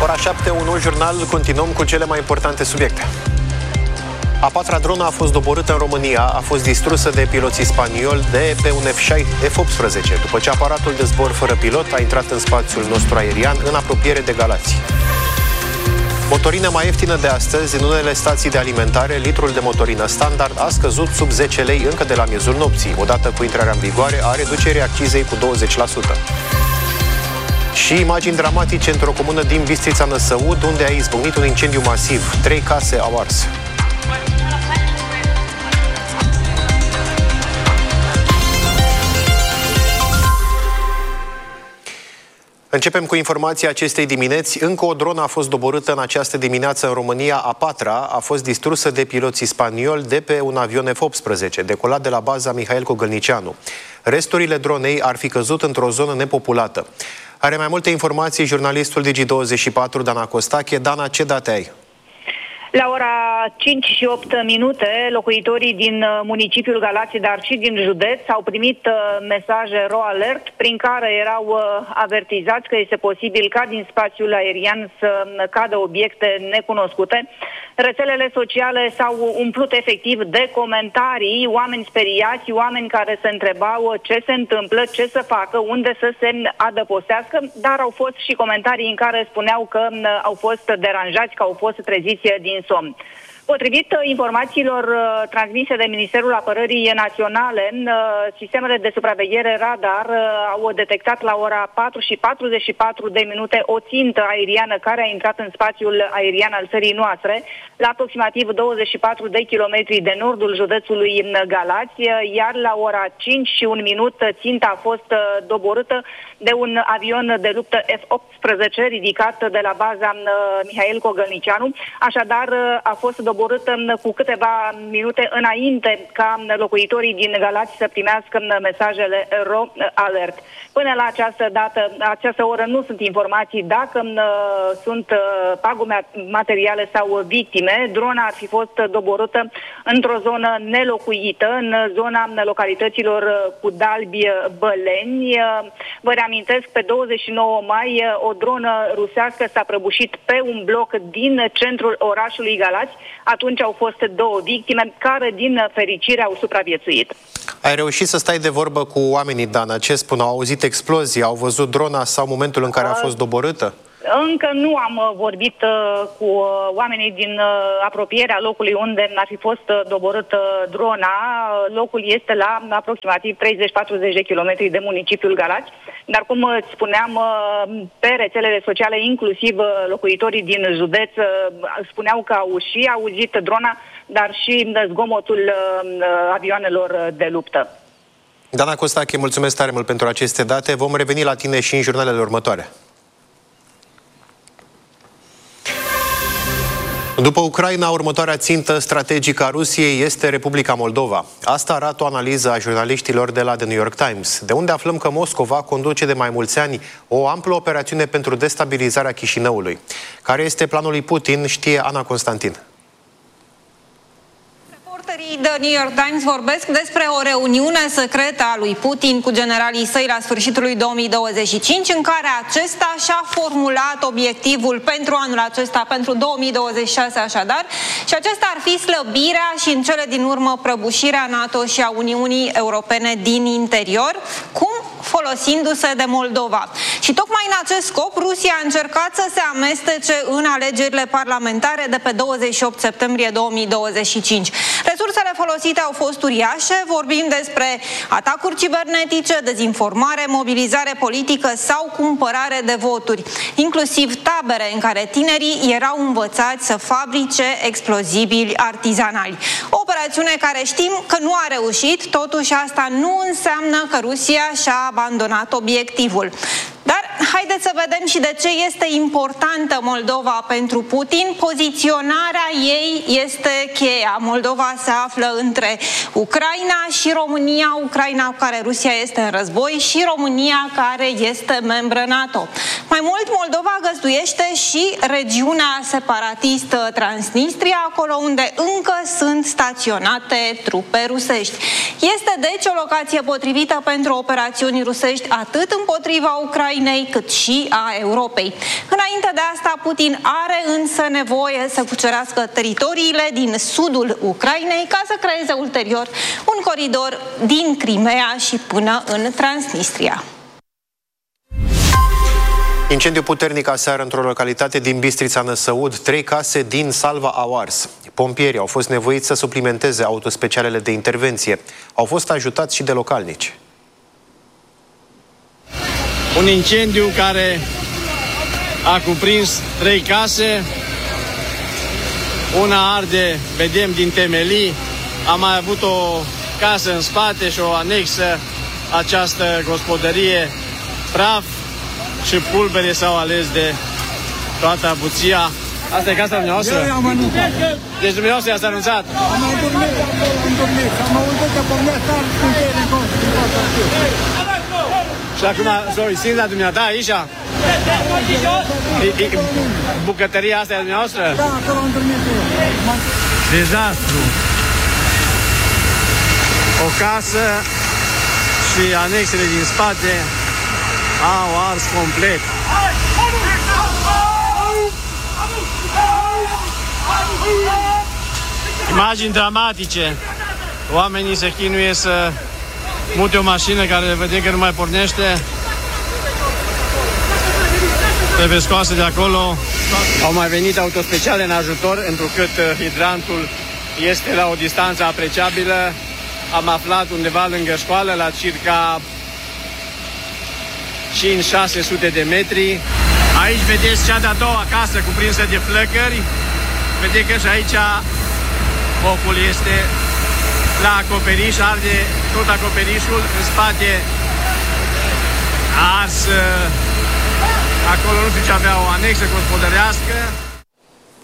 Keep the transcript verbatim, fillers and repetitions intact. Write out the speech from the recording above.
Ora șapte, un nou jurnal, continuăm cu cele mai importante subiecte. A patra dronă a fost doborâtă în România, a fost distrusă de piloții spanioli de pe un F optsprezece, după ce aparatul de zbor fără pilot a intrat în spațiul nostru aerian în apropiere de Galați. Motorină mai ieftină de astăzi, în unele stații de alimentare, litrul de motorină standard a scăzut sub zece lei încă de la miezul nopții, odată cu intrarea în vigoare a reducerii accizei cu douăzeci la sută. Și imagini dramatice într-o comună din Bistrița Năsăud, unde a izbucnit un incendiu masiv. Trei case au ars. Începem cu informația acestei dimineți. Încă o dronă a fost doborâtă în această dimineață în România, a patra, a fost distrusă de piloții spanioli de pe un avion F optsprezece, decolat de la baza Mihail Cogălnicianu. Resturile dronei ar fi căzut într-o zonă nepopulată. Are mai multe informații jurnalistul Digi douăzeci și patru, Dana Costache. Dana, ce date ai? La ora cinci și opt minute, locuitorii din municipiul Galați, dar și din județ, au primit mesaje ro alert prin care erau avertizați că este posibil ca din spațiul aerian să cadă obiecte necunoscute. Rețelele sociale s-au umplut efectiv de comentarii, oameni speriați, oameni care se întrebau ce se întâmplă, ce să facă, unde să se adăpostească, dar au fost și comentarii în care spuneau că au fost deranjați, că au fost treziți din somn. Potrivit informațiilor uh, transmise de Ministerul Apărării Naționale, uh, sistemele de supraveghere radar uh, au detectat la ora patru și patruzeci și patru de minute o țintă aeriană care a intrat în spațiul aerian al țării noastre, la aproximativ douăzeci și patru de kilometri de nordul județului Galați, iar la ora cinci și un minut ținta a fost uh, doborâtă de un avion de luptă F optsprezece ridicat de la baza uh, Mihail Cogălnicianu. Așadar, uh, a fost doborâtă cu câteva minute înainte ca locuitorii din Galați să primească mesajele ro alert. Până la această dată, această oră, nu sunt informații dacă uh, sunt uh, pagube materiale sau victime. Drona ar fi fost doborâtă într-o zonă nelocuită, în zona localităților Cudalbi, Băleni. Uh, vă reamintesc, pe douăzeci și nouă mai, uh, o dronă rusească s-a prăbușit pe un bloc din centrul orașului Galați. Atunci au fost două victime care, din fericire, au supraviețuit. Ai reușit să stai de vorbă cu oamenii, Dana? Ce spun? Au auzit explozii? Au văzut drona sau momentul în care a fost doborâtă? Încă nu am vorbit uh, cu uh, oamenii din uh, apropierea locului unde ar fi fost uh, doborâtă drona. Locul este la aproximativ treizeci patruzeci de kilometri de municipiul Galați, dar cum uh, spuneam, uh, pe rețelele sociale, inclusiv uh, locuitorii din județ uh, spuneau că au și auzit drona, dar și zgomotul uh, avioanelor de luptă. Dana Costache, mulțumesc tare mult pentru aceste date. Vom reveni la tine și în jurnalele următoare. După Ucraina, următoarea țintă strategică a Rusiei este Republica Moldova. Asta arată o analiză a jurnaliștilor de la The New York Times, de unde aflăm că Moscova conduce de mai mulți ani o amplă operațiune pentru destabilizarea Chișinăului. Care este planul lui Putin, știe Ana Constantin. Reporterii The New York Times vorbesc despre o reuniune secretă a lui Putin cu generalii săi la sfârșitul lui două mii douăzeci și cinci, în care acesta și-a formulat obiectivul pentru anul acesta, pentru două mii douăzeci și șase așadar, și acesta ar fi slăbirea și în cele din urmă prăbușirea NATO și a Uniunii Europene din interior, cum? Folosindu-se de Moldova. Și tocmai în acest scop, Rusia a încercat să se amestece în alegerile parlamentare de pe douăzeci și opt septembrie două mii douăzeci și cinci. Resursele folosite au fost uriașe, vorbim despre atacuri cibernetice, dezinformare, mobilizare politică sau cumpărare de voturi, inclusiv tabere în care tinerii erau învățați să fabrice explozibili artizanali. O operațiune care știm că nu a reușit, totuși asta nu înseamnă că Rusia și-a abandonat obiectivul. Dar haideți să vedem și de ce este importantă Moldova pentru Putin. Poziționarea ei este cheia. Moldova se află între Ucraina și România, Ucraina cu care Rusia este în război și România care este membră NATO. Mai mult, Moldova găzduiește și regiunea separatistă Transnistria, acolo unde încă sunt staționate trupe rusești. Este deci o locație potrivită pentru operațiuni rusești atât împotriva Ucrainei cât și a Europei. Înainte de asta, Putin are însă nevoie să cucerească teritoriile din sudul Ucrainei ca să creeze ulterior un coridor din Crimea și până în Transnistria. Incendiu puternic aseară într-o localitate din Bistrița Năsăud, trei case din Salva au ars. Pompierii au fost nevoiți să suplimenteze autospecialele de intervenție. Au fost ajutați și de localnici. Un incendiu care a cuprins trei case. Una arde, vedem, din temelii. Am mai avut o casă în spate și o anexă. Această gospodărie, praf și pulbere s-au ales de toată abuția. Asta e casa dumneavoastră? Eu am anunțat. Deci dumneavoastră i-ați anunțat? Am mai dormit, am dormit. Am auzit că pe mine sar scânteie din fața. Și acum, sorry, simt la dumneata aici? E, e, bucătăria asta e a dumneavoastră? Da, acolo am dormit eu. Dezastru. O casă și anexele din spate au ars complet. Imagini dramatice. Oamenii se chinuie să mute o mașină care vede că nu mai pornește. Trebuie scoase de acolo. Au mai venit autospeciale în ajutor, întrucât hidrantul este la o distanță apreciabilă. Am aflat undeva lângă școală, la circa cinci șase sute de metri. Aici vedeți cea de-a doua casă cuprinsă de flăcări. Vedeți că și aici focul este la acoperiș, arde tot acoperișul. În spate a ars, acolo nu știu ce avea, o anexă gospodărească.